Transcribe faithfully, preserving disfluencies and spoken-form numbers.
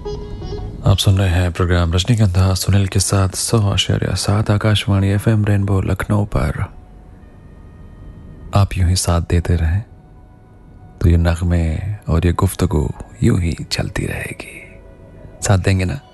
आप सुन रहे हैं प्रोग्राम रजनीगंधा सुनील के साथ सौ आश्चर्य सात आकाशवाणी एफएम रेनबो लखनऊ पर। आप यूं ही साथ देते रहें तो ये नगमे और ये गुफ्तगू यूं ही चलती रहेगी। साथ देंगे ना?